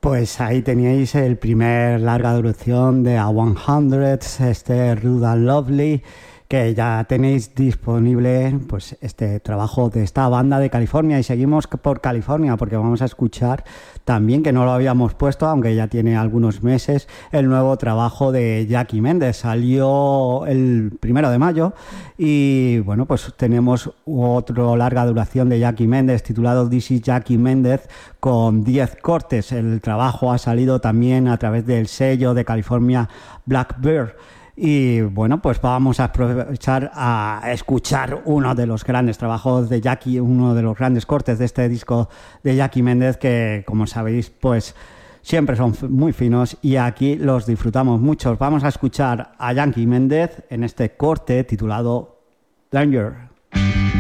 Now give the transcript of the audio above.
Pues ahí teníais el primer larga duración de A 100, Rude and Lovely, que ya tenéis disponible pues este trabajo de esta banda de California. Y seguimos por California porque vamos a escuchar también, que no lo habíamos puesto, aunque ya tiene algunos meses, el nuevo trabajo de Jackie Méndez. Salió el 1 de mayo y bueno, pues tenemos otro larga duración de Jackie Méndez titulado This is Jackie Méndez con 10 cortes. El trabajo ha salido también a través del sello de California Blackbird. Y bueno, pues vamos a aprovechar a escuchar uno de los grandes trabajos de Jackie, uno de los grandes cortes de este disco de Jackie Méndez, que como sabéis pues siempre son muy finos y aquí los disfrutamos mucho. Vamos a escuchar a Jackie Méndez en este corte titulado Danger.